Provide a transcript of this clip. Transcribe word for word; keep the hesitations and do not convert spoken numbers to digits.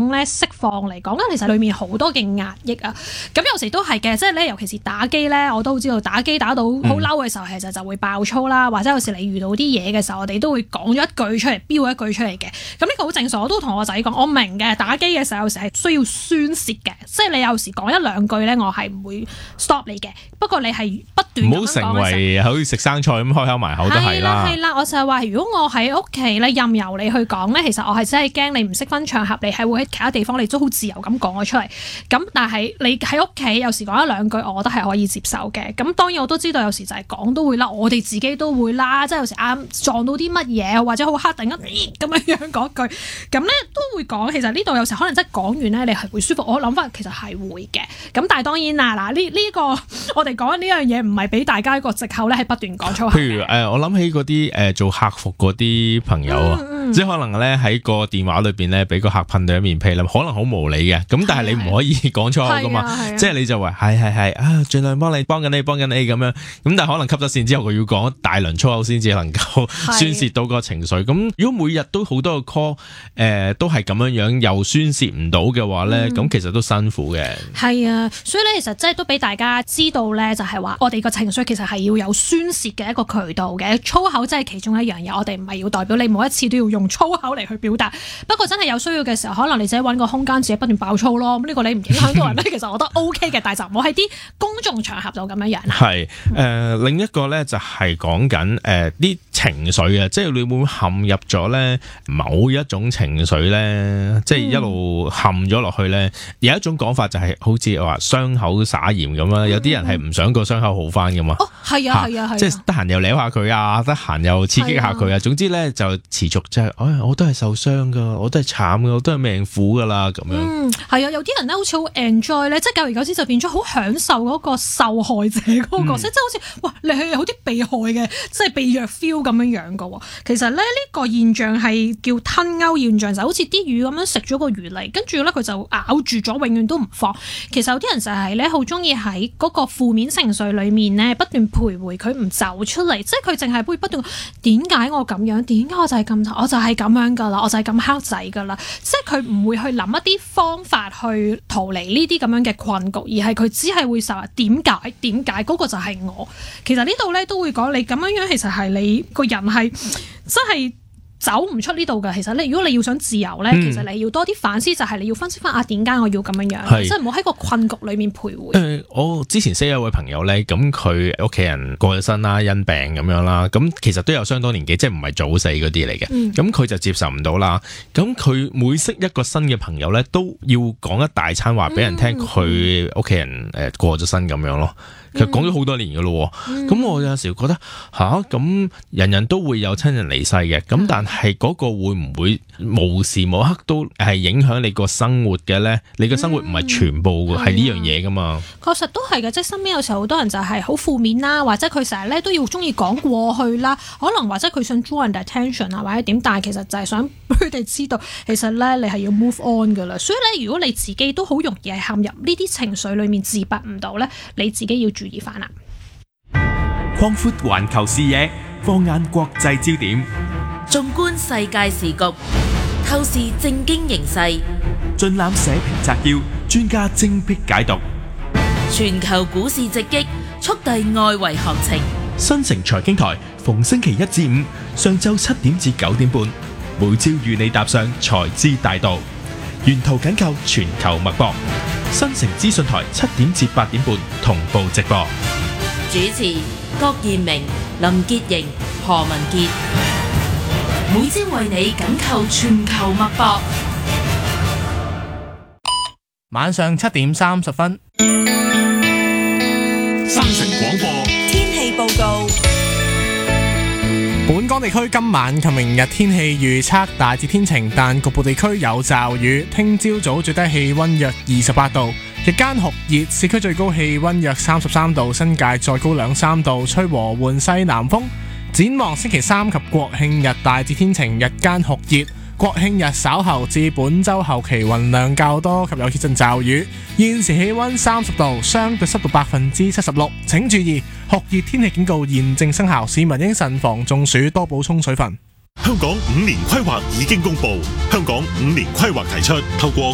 種咧釋放嚟講，其實裡面好多嘅壓抑啊。咁有時都係嘅，即係咧，尤其是打機咧，我都知道打機打到好嬲嘅時候，其實就會爆粗啦，或者有時你遇到啲嘢嘅時候，我哋都會講咗一句出嚟，飆一句出嚟嘅。咁呢個好正常，我都同我仔講，我明嘅，打機嘅時候有時係需要宣洩嘅，即係你有時講一兩句咧，我係唔會 stop 你嘅。不過你係不斷咁樣講嘅時候，唔好成為好似食生菜咁開口埋口都係啦。 係啦，我就係話，如果我喺屋企咧任由你去講咧，其實我係真係驚你唔識分場合，你係會喺其他地方你都好自由咁講咗出嚟。咁但係你喺屋企有時講一兩句，我覺得係可以接受嘅。咁當然我都知道有時就係講都會啦，我哋自己都會啦，即係有時啱撞到啲乜嘢或者好黑突然間咁樣樣講句，咁咧都會講。其實呢度有時可能真係講完咧，你係會舒服。我諗翻其實係會嘅。咁但係當然啦，嗱呢呢個我哋講緊呢樣嘢唔係俾大家一個藉口咧，係不斷講粗口。 譬如誒、呃，我諗起嗰啲誒做客服嗰啲朋友啊。嗯嗯、即係可能咧喺個電話裏邊咧俾個客噴到一面屁啦，可能好無理嘅，咁但係你唔可以講粗口噶嘛，即係你就話係係係啊，盡量幫你幫緊你幫緊你咁樣，咁但係可能吸咗線之後佢要講大輪粗口先至能夠宣泄到個情緒。咁如果每日都好多個 call 誒、呃、都係咁樣樣又宣泄唔到嘅話咧，咁、嗯、其實都辛苦嘅。係啊，所以咧其實即係都俾大家知道咧，就係話我哋個情緒其實係要有宣泄嘅一個渠道嘅，粗口真係其中一樣嘢，我哋唔係要代表你每一次都要用粗口嚟去表達，不過真係有需要嘅時候，可能你自己揾個空間自己不斷爆粗咯。咁呢個你唔影響到人咧，其實我覺得 O K 嘅，但係就唔好喺啲公眾場合就咁樣樣啦。係誒、 呃，另一個咧就係講緊誒啲情緒啊，即係你會唔會陷入咗咧某一種情緒咧，即係一路陷咗落去咧。有一種講法就係好似話傷口撒鹽咁啦，有啲人係唔想個傷口好翻噶嘛。哦，係啊，係啊，係啊，即係得閒又撩下佢啊，得閒又刺激下佢啊。總之咧就持續即係，哎，我都係受傷噶，我都係慘噶，我都係命苦噶啦咁樣。嗯，係啊，有啲人咧好似好 enjoy 咧，即係久而久之就變咗好享受嗰個受害者嗰個角色，嗯、即係好似哇，你係有啲被害嘅，即係被虐 feel 咁樣樣噶。其實咧呢、呢個現象係叫吞鈎現象，就好似啲魚咁樣食咗個魚嚟，跟住咧佢就咬住咗，永遠都唔放。其實有啲人就係咧好中意喺嗰個負面情緒裏面咧不斷徘徊，佢唔走出嚟，即係佢淨係會不斷點解我咁樣，點解我就係咁，我就係咁樣噶啦，我就係咁黑仔噶啦，即係佢唔會去諗一啲方法去逃離呢啲咁樣嘅困局，而係佢只係會話點解點解嗰個就係我。其實呢度咧都會講你咁樣樣，其實係你個人係真係走唔出呢度嘅。其實你如果你要想自由咧、嗯，其實你要多啲反思，就係、是、你要分析翻啊點解我要咁樣樣，即係唔好喺個困局裏面徘徊。誒、呃，我之前識一位朋友咧，咁佢屋企人過咗身啦，因病咁樣啦，咁其實都有相當年紀，即係唔係早死嗰啲嚟嘅。咁、嗯、佢就接受唔到啦。咁佢每識一個新嘅朋友咧，都要講一大餐話俾人聽，佢屋企人誒過咗身咁樣咯。其實講咗好多年噶咯，咁、嗯、我有時覺得吓，咁、啊、人人都會有親人離世嘅，咁但係嗰個會唔會無時無刻都係影響你個生活嘅咧？你個生活唔係全部係呢樣嘢噶嘛？ 確實都係嘅，即係身邊有時候好多人就係好負面啦，或者佢成日咧都要中意講過去啦，可能或者佢想 draw 人 attention 啊，或者點，但係其實就係想俾佢哋知道，其實咧你係要 move on 噶啦。所以咧，如果你自己都好容易係陷入呢啲情緒裏面自拔唔到咧，你自己要注意翻啦。 擴闊環球視野，放眼國際焦點， 縱觀世界時局，透視政經形勢， 盡覽社評摘要，專家精闢解讀。 全球股市直擊，速遞外圍行情。 新城財經台逢星期一至五上晝七點至九點半，每朝與你踏上財資大道，沿途緊扣全球脈搏。新城資訊台七點至八點半同步直播。 主持郭彥明、林潔瑩、何文傑，每朝為你緊扣全球脈搏。 晚上七點三十分， 新城廣播天氣報告。 本港地區今晚及明日天氣預測大致天晴，但局部地區有驟雨。聽朝早最低氣溫約二十八度，日間酷熱，市區最高氣溫約三十三度，新界再高兩三度，吹和緩西南風。展望星期三及國慶日大致天晴，日間酷熱。國慶日稍後至本週後期雲量較多及有幾陣驟雨。現時氣溫三十度，相對濕度百分之七十六。請注意酷熱天氣警告現正生效，市民應慎防中暑，多補充水分。 香港五年規劃已經公布，香港五年規劃提出透過